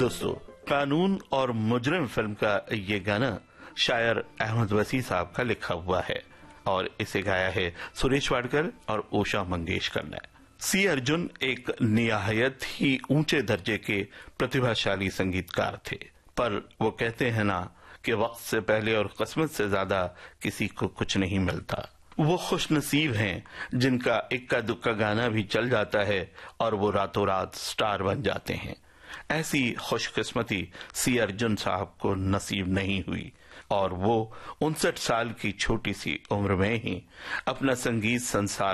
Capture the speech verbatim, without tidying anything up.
दोस्तों, कानून और मुजरिम फिल्म का ये गाना शायर अहमद वसी साहब का लिखा हुआ है और इसे गाया है सुरेश वाडकर और उषा मंगेशकर ने। सी अर्जुन एक निहायत ही ऊंचे दर्जे के प्रतिभाशाली संगीतकार थे, पर वो कहते हैं ना कि वक्त से पहले और किस्मत से ज्यादा किसी को कुछ नहीं मिलता। वो खुशनसीब हैं जिनका इक्का दुक्का गाना भी चल जाता है और वो रातों रात स्टार बन जाते हैं। ऐसी खुशकिस्मती सी अर्जुन साहब को नसीब नहीं हुई और वो उनसठ साल की छोटी सी उम्र में ही अपना संगीत संसार